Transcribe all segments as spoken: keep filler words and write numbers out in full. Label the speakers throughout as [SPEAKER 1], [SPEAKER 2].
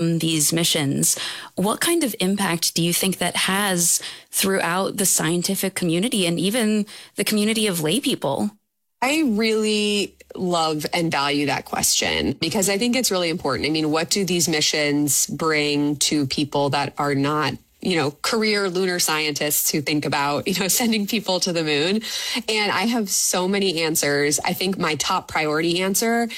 [SPEAKER 1] from these missions. What kind of impact do you think that has throughout the scientific community and even the community of lay people?
[SPEAKER 2] I really love and value that question because I think it's really important. I mean, what do these missions bring to people that are not, you know, career lunar scientists who think about, you know, sending people to the moon? And I have so many answers. I think my top priority answer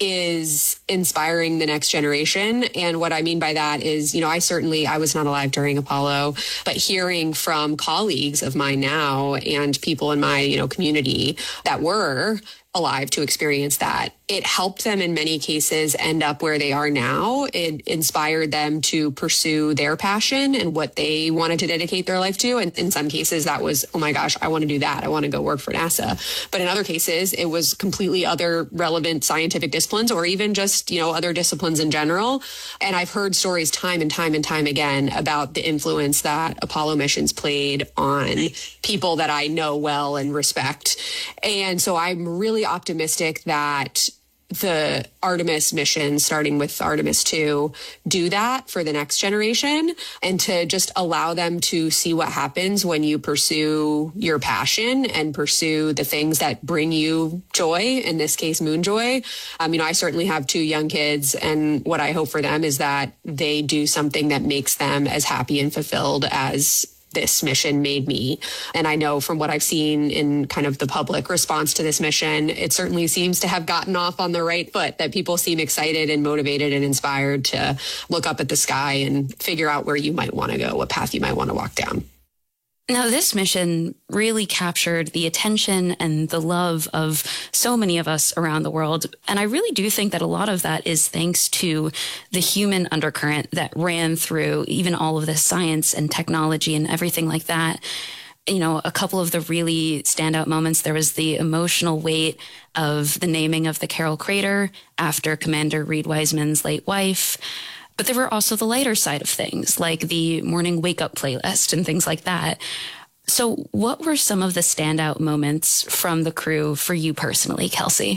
[SPEAKER 2] is inspiring the next generation. And what I mean by that is, you know, I certainly, I was not alive during Apollo, but hearing from colleagues of mine now and people in my, you know, community that were alive to experience that, it helped them in many cases end up where they are now. It inspired them to pursue their passion and what they wanted to dedicate their life to. And in some cases that was, oh my gosh, I want to do that. I want to go work for NASA. But in other cases, it was completely other relevant scientific disciplines or even just, you know, other disciplines in general. And I've heard stories time and time and time again about the influence that Apollo missions played on people that I know well and respect. And so I'm really optimistic that the Artemis mission, starting with Artemis two, do that for the next generation and to just allow them to see what happens when you pursue your passion and pursue the things that bring you joy, in this case, moon joy. Um, you know, I certainly have two young kids, and what I hope for them is that they do something that makes them as happy and fulfilled as this mission made me. And I know from what I've seen in kind of the public response to this mission, it certainly seems to have gotten off on the right foot, that people seem excited and motivated and inspired to look up at the sky and figure out where you might want to go, what path you might want to walk down.
[SPEAKER 1] Now, this mission really captured the attention and the love of so many of us around the world. And I really do think that a lot of that is thanks to the human undercurrent that ran through even all of this science and technology and everything like that. You know, a couple of the really standout moments, there was the emotional weight of the naming of the Carroll crater after Commander Reed Wiseman's late wife. But there were also the lighter side of things, like the morning wake-up playlist and things like that. So what were some of the standout moments from the crew for you personally, Kelsey?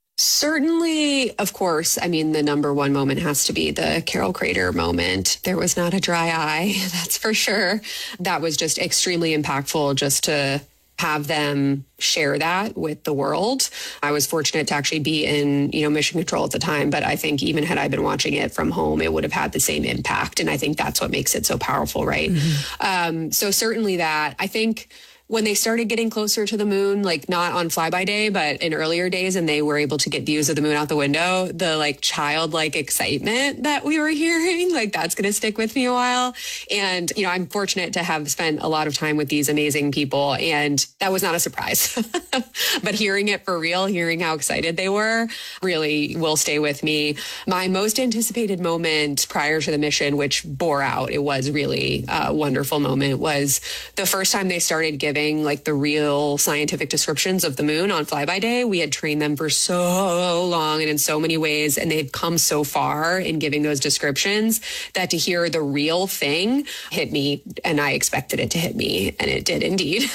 [SPEAKER 2] Certainly, of course, I mean, the number one moment has to be the Carroll crater moment. There was not a dry eye, that's for sure. That was just extremely impactful just to have them share that with the world. I was fortunate to actually be in, you know, mission control at the time, but I think even had I been watching it from home, it would have had the same impact. And I think that's what makes it so powerful, right? Mm-hmm. Um, so certainly that. I think when they started getting closer to the moon, like not on flyby day, but in earlier days, and they were able to get views of the moon out the window, the like childlike excitement that we were hearing, like that's going to stick with me a while. And, you know, I'm fortunate to have spent a lot of time with these amazing people, and that was not a surprise. But hearing it for real, hearing how excited they were, really will stay with me. My most anticipated moment prior to the mission, which bore out, it was really a wonderful moment, was the first time they started giving like the real scientific descriptions of the moon on flyby day. We had trained them for so long and in so many ways, and they've come so far in giving those descriptions that to hear the real thing hit me, and I expected it to hit me, and it did indeed.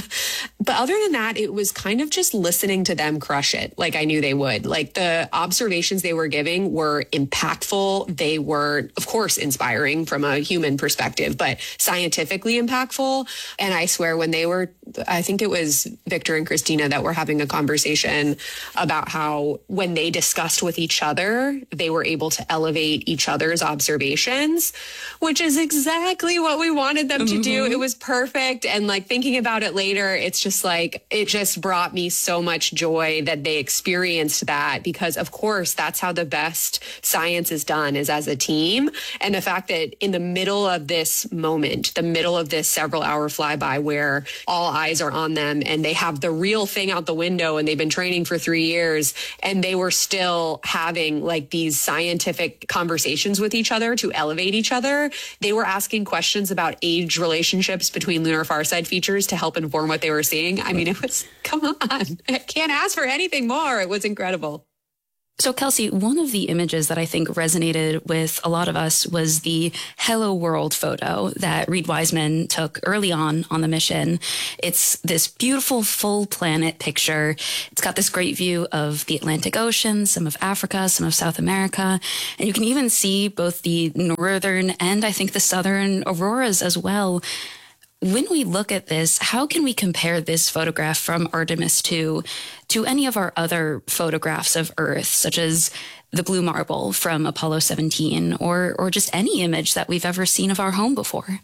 [SPEAKER 2] But other than that, it was kind of just listening to them crush it like I knew they would. Like the observations they were giving were impactful. They were, of course, inspiring from a human perspective, but scientifically impactful. And I swear when they were, I think it was Victor and Christina that were having a conversation about how when they discussed with each other, they were able to elevate each other's observations, which is exactly what we wanted them mm-hmm. to do. It was perfect. And like thinking about it later, it's just like, it just brought me so much joy that they experienced that, because of course, that's how the best science is done, is as a team. And the fact that in the middle of this moment, the middle of this several hour flyby where all eyes are on them and they have the real thing out the window and they've been training for three years and they were still having like these scientific conversations with each other to elevate each other. They were asking questions about age relationships between lunar farside features to help inform what they were seeing. I mean, it was, come on, I can't ask for anything more. It was incredible.
[SPEAKER 1] So, Kelsey, one of the images that I think resonated with a lot of us was the Hello World photo that Reid Wiseman took early on on the mission. It's this beautiful full planet picture. It's got this great view of the Atlantic Ocean, some of Africa, some of South America. And you can even see both the northern and I think the southern auroras as well. When we look at this, how can we compare this photograph from Artemis two to any of our other photographs of Earth, such as the blue marble from Apollo seventeen, or or just any image that we've ever seen of our home before?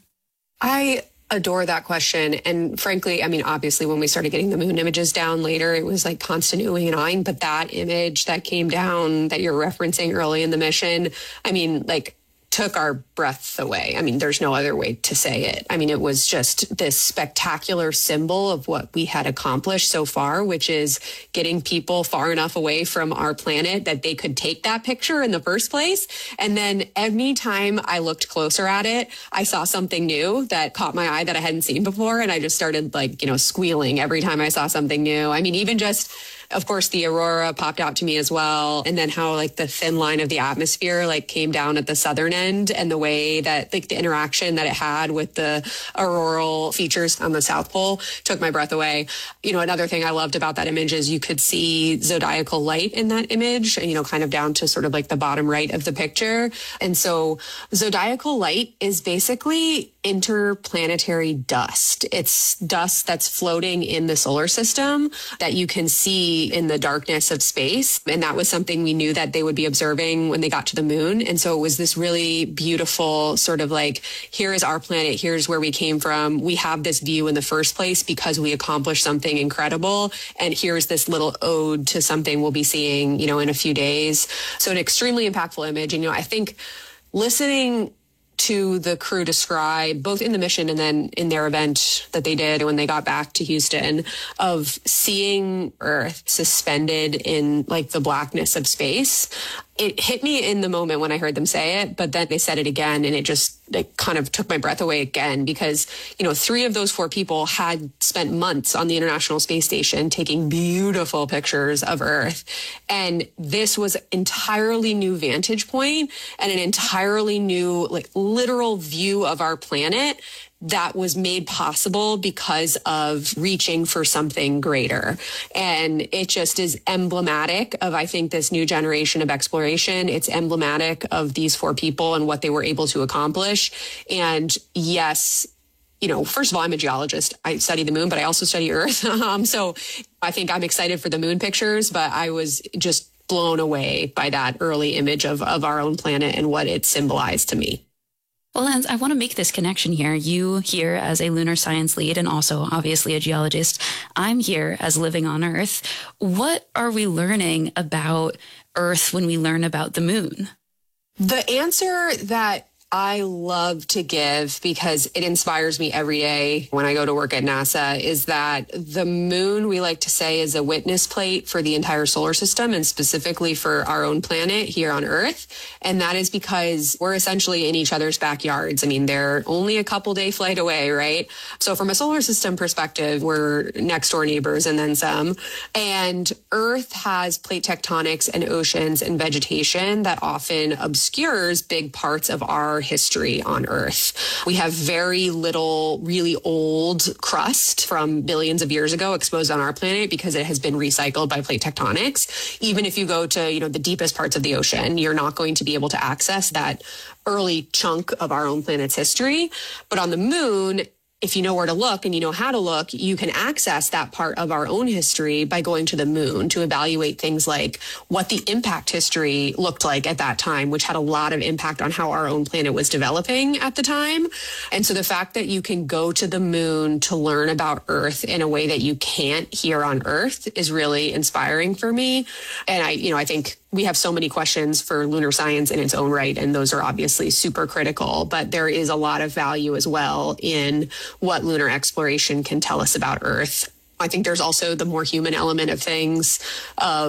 [SPEAKER 2] I adore that question. And frankly, I mean, obviously, when we started getting the moon images down later, it was like constant oohing and ahhing. But that image that came down that you're referencing early in the mission, I mean, like, took our breaths away. I mean, there's no other way to say it. I mean, it was just this spectacular symbol of what we had accomplished so far, which is getting people far enough away from our planet that they could take that picture in the first place. And then anytime I looked closer at it, I saw something new that caught my eye that I hadn't seen before. And I just started like, you know, squealing every time I saw something new. I mean, even just, of course, the aurora popped out to me as well. And then how like the thin line of the atmosphere like came down at the southern end, and the way that like the interaction that it had with the auroral features on the South Pole took my breath away. You know, another thing I loved about that image is you could see zodiacal light in that image, and, you know, kind of down to sort of like the bottom right of the picture. And so zodiacal light is basically interplanetary dust. It's dust that's floating in the solar system that you can see in the darkness of space. And that was something we knew that they would be observing when they got to the moon. And so it was this really beautiful sort of like, here is our planet. Here's where we came from. We have this view in the first place because we accomplished something incredible. And here's this little ode to something we'll be seeing, you know, in a few days. So an extremely impactful image. And, you know, I think listening to the crew describe, both in the mission and then in their event that they did when they got back to Houston, of seeing Earth suspended in like the blackness of space. It hit me in the moment when I heard them say it, but then they said it again, and it just it kind of took my breath away again, because, you know, three of those four people had spent months on the International Space Station taking beautiful pictures of Earth. And this was an entirely new vantage point and an entirely new, like, literal view of our planet that was made possible because of reaching for something greater. And it just is emblematic of, I think, this new generation of exploration. It's emblematic of these four people and what they were able to accomplish. And yes, you know, first of all, I'm a geologist. I study the moon, but I also study Earth. um, so I think I'm excited for the moon pictures, but I was just blown away by that early image of, of our own planet and what it symbolized to me.
[SPEAKER 1] Well, Lance, I want to make this connection here. You here as a lunar science lead and also obviously a geologist. I'm here as living on Earth. What are we learning about Earth when we learn about the moon?
[SPEAKER 2] The answer that I love to give, because it inspires me every day when I go to work at NASA, is that the moon, we like to say, is a witness plate for the entire solar system, and specifically for our own planet here on Earth. And that is because we're essentially in each other's backyards. I mean, they're only a couple day flight away, right? So from a solar system perspective, we're next door neighbors and then some. And Earth has plate tectonics and oceans and vegetation that often obscures big parts of our history on Earth. We have very little really old crust from billions of years ago exposed on our planet because it has been recycled by plate tectonics. Even if you go to, you know, the deepest parts of the ocean, you're not going to be able to access that early chunk of our own planet's history. But on the moon, if you know where to look and you know how to look, you can access that part of our own history by going to the moon to evaluate things like what the impact history looked like at that time, which had a lot of impact on how our own planet was developing at the time. And so the fact that you can go to the moon to learn about Earth in a way that you can't here on Earth is really inspiring for me. And I, you know, I think we have so many questions for lunar science in its own right, and those are obviously super critical, but there is a lot of value as well in what lunar exploration can tell us about Earth. I think there's also the more human element of things, of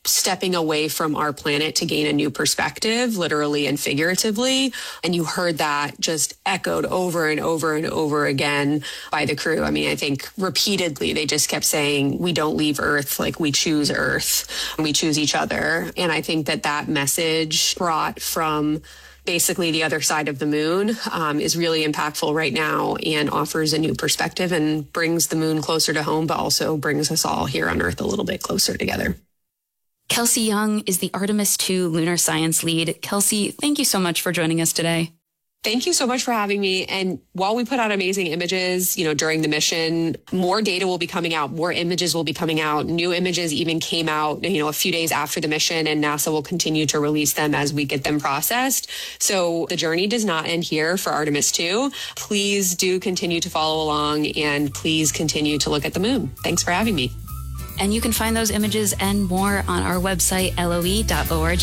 [SPEAKER 2] stepping away from our planet to gain a new perspective, literally and figuratively. And you heard that just echoed over and over and over again by the crew. I mean, I think repeatedly they just kept saying, we don't leave Earth, like we choose Earth, we choose each other. And I think that that message brought from basically the other side of the moon um, is really impactful right now and offers a new perspective and brings the moon closer to home, but also brings us all here on Earth a little bit closer together.
[SPEAKER 1] Kelsey Young is the Artemis two lunar science lead. Kelsey, thank you so much for joining us today.
[SPEAKER 2] Thank you so much for having me. And while we put out amazing images, you know, during the mission, more data will be coming out, more images will be coming out. New images even came out, you know, a few days after the mission, and NASA will continue to release them as we get them processed. So the journey does not end here for Artemis two. Please do continue to follow along, and please continue to look at the moon. Thanks for having me.
[SPEAKER 1] And you can find those images and more on our website, L O E dot org.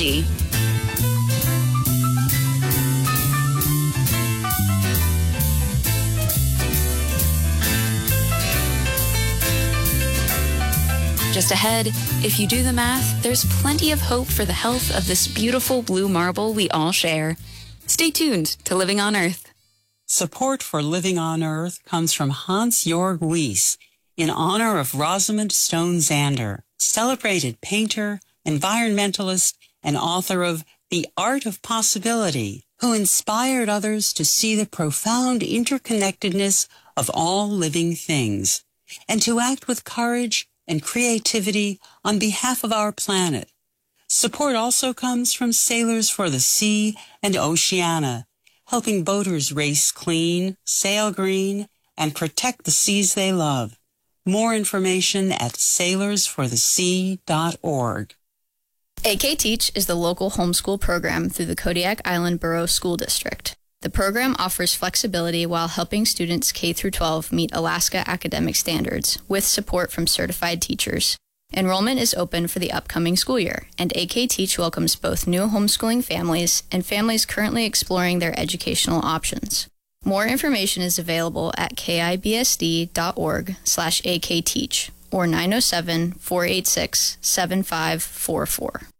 [SPEAKER 1] Just ahead, if you do the math, there's plenty of hope for the health of this beautiful blue marble we all share. Stay tuned to Living on Earth.
[SPEAKER 3] Support for Living on Earth comes from Hans-Jörg Wyss in honor of Rosamund Stone Zander, celebrated painter, environmentalist, and author of The Art of Possibility, who inspired others to see the profound interconnectedness of all living things and to act with courage and creativity on behalf of our planet. Support also comes from Sailors for the Sea and Oceana, helping boaters race clean, sail green, and protect the seas they love. More information at sailors for the sea dot org.
[SPEAKER 4] A K Teach is the local homeschool program through the Kodiak Island Borough School District. The program offers flexibility while helping students K through twelve meet Alaska academic standards with support from certified teachers. Enrollment is open for the upcoming school year, and A K Teach welcomes both new homeschooling families and families currently exploring their educational options. More information is available at kibsd dot org slash akteach or nine oh seven, four eight six, seven five four four.